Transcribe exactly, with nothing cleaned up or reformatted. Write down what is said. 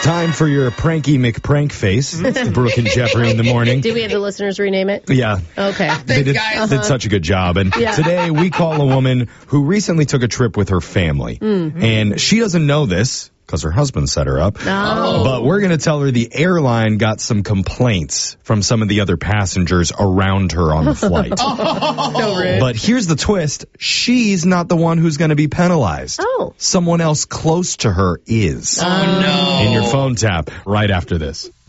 Time for your pranky McPrank face. Brooke and Jeffrey in the morning. Did we have the listeners rename it? Yeah. Okay. They did, guys. did such a good job. And Yeah. today we call a woman who recently took a trip with her family. Mm-hmm. And she doesn't know this because her husband set her up. Oh. But we're going to tell her the airline got some complaints from some of the other passengers around her on the flight. So rude. But here's the twist. She's not the one who's going to be penalized. Oh. Someone else close to her is. Oh, no. In your phone tap right after this.